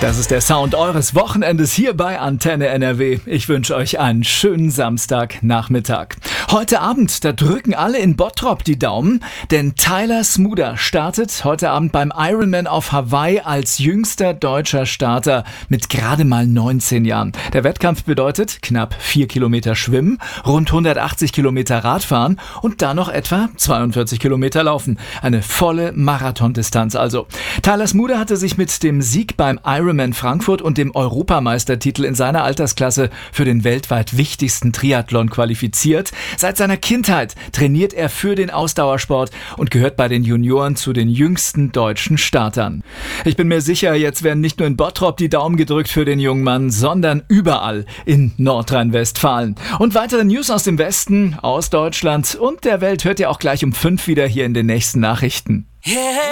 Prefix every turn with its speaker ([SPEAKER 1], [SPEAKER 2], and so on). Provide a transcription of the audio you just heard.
[SPEAKER 1] Das ist der Sound eures Wochenendes hier bei Antenne NRW. Ich wünsche euch einen schönen Samstagnachmittag. Heute Abend, da drücken alle in Bottrop die Daumen, denn Tyler Smuda startet heute Abend beim Ironman auf Hawaii als jüngster deutscher Starter mit gerade mal 19 Jahren. Der Wettkampf bedeutet knapp 4 Kilometer Schwimmen, rund 180 Kilometer Radfahren und dann noch etwa 42 Kilometer Laufen. Eine volle Marathondistanz also. Tyler Smuda hatte sich mit dem Sieg beim Ironman Frankfurt und dem Europameistertitel in seiner Altersklasse für den weltweit wichtigsten Triathlon qualifiziert. Seit seiner Kindheit trainiert er für den Ausdauersport und gehört bei den Junioren zu den jüngsten deutschen Startern. Ich bin mir sicher, jetzt werden nicht nur in Bottrop die Daumen gedrückt für den jungen Mann, sondern überall in Nordrhein-Westfalen. Und weitere News aus dem Westen, aus Deutschland und der Welt hört ihr auch gleich um 5 wieder hier in den nächsten Nachrichten.